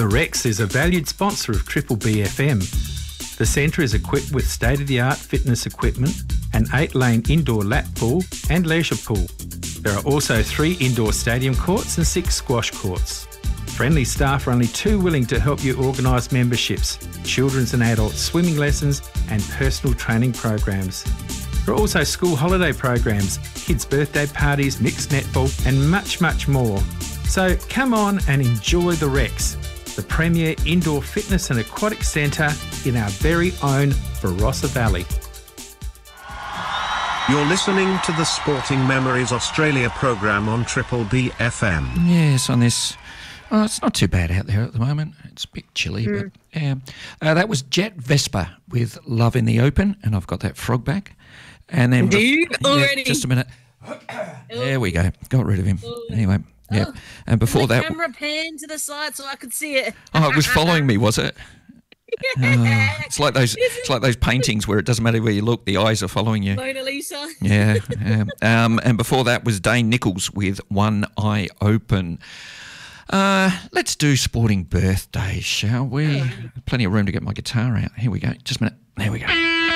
The Rex is a valued sponsor of Triple BFM. The centre is equipped with state-of-the-art fitness equipment, an 8-lane indoor lap pool and leisure pool. There are also 3 indoor stadium courts and 6 squash courts. Friendly staff are only too willing to help you organise memberships, children's and adult swimming lessons and personal training programs. There are also school holiday programs, kids' birthday parties, mixed netball and much, much more. So come on and enjoy the Rex, the premier indoor fitness and aquatic centre in our very own Barossa Valley. You're listening to the Sporting Memories Australia programme on Triple B FM. Yes, on this... Oh, it's not too bad out there at the moment. It's a bit chilly, but yeah. That was Jet Vespa with Love in the Open, and I've got that frog back. And then... already? Just a minute. There we go. Got rid of him. Anyway, yeah. And before that... The camera panned to the side so I could see it. Oh, it was following me, was it? It's like those paintings where it doesn't matter where you look, the eyes are following you. Mona Lisa. Yeah. And before that was Dane Nichols with One Eye Open. Let's do sporting birthdays, shall we? Plenty of room to get my guitar out. Here we go. Just a minute. There we go.